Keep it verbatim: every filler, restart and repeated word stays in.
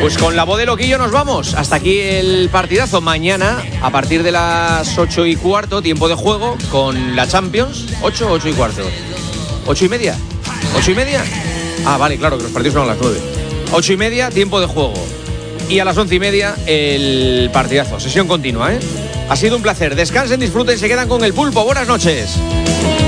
Pues con la voz de Loquillo nos vamos. Hasta aquí el partidazo. Mañana, a partir de las ocho y cuarto, tiempo de juego con la Champions. ¿ocho o ocho y cuarto? ¿ocho y media? ¿ocho y media? Ah, vale, claro, que los partidos son a las nueve. ocho y media, tiempo de juego. Y a las once y media, el partidazo. Sesión continua, ¿eh? Ha sido un placer. Descansen, disfruten, se quedan con el Pulpo. Buenas noches.